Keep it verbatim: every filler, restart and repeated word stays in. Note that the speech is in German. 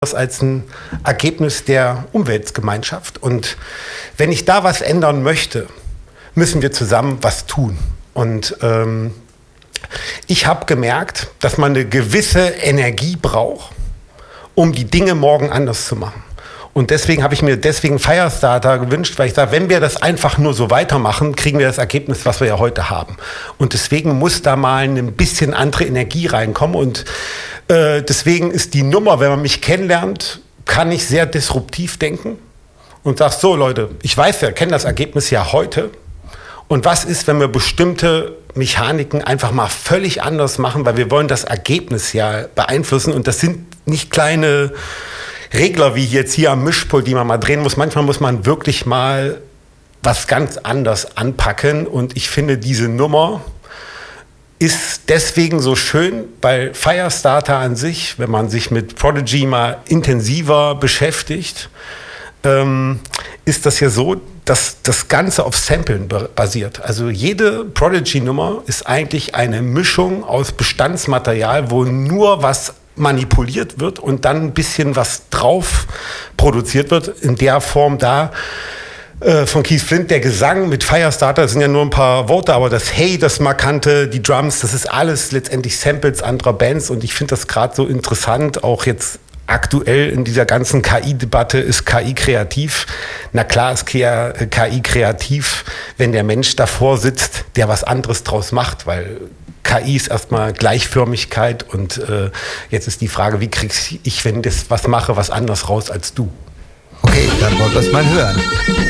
als ein Ergebnis der Umweltgemeinschaft. Und wenn ich da was ändern möchte, müssen wir zusammen was tun. Und ähm, ich habe gemerkt, dass man eine gewisse Energie braucht, um die Dinge morgen anders zu machen. Und deswegen habe ich mir deswegen Firestarter gewünscht, weil ich sage, wenn wir das einfach nur so weitermachen, kriegen wir das Ergebnis, was wir ja heute haben. Und deswegen muss da mal ein bisschen andere Energie reinkommen. Und äh, deswegen ist die Nummer, wenn man mich kennenlernt, kann ich sehr disruptiv denken und sage, so Leute, ich weiß ja, kenne das Ergebnis ja heute. Und was ist, wenn wir bestimmte Mechaniken einfach mal völlig anders machen, weil wir wollen das Ergebnis ja beeinflussen. Und das sind nicht kleine Regler wie jetzt hier am Mischpult, die man mal drehen muss. Manchmal muss man wirklich mal was ganz anders anpacken. Und ich finde, diese Nummer ist deswegen so schön, weil Firestarter an sich, wenn man sich mit Prodigy mal intensiver beschäftigt, ähm, ist das ja so, dass das Ganze auf Samplen basiert. Also jede Prodigy-Nummer ist eigentlich eine Mischung aus Bestandsmaterial, wo nur was manipuliert wird und dann ein bisschen was drauf produziert wird, in der Form da äh, von Keith Flint. Der Gesang mit Firestarter sind ja nur ein paar Worte, aber das Hey, das Markante, die Drums, das ist alles letztendlich Samples anderer Bands und ich finde das gerade so interessant, auch jetzt aktuell in dieser ganzen K I-Debatte, ist K I kreativ? Na klar ist K I kreativ, wenn der Mensch davor sitzt, der was anderes draus macht, weil K I ist erstmal Gleichförmigkeit und äh, jetzt ist die Frage, wie kriege ich, wenn ich das was mache, was anders raus als du? Okay, dann wollen wir es mal hören.